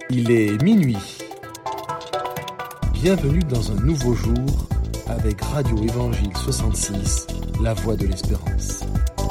Il est minuit. Bienvenue dans un nouveau jour avec Radio Évangile 66, la voix de l'espérance.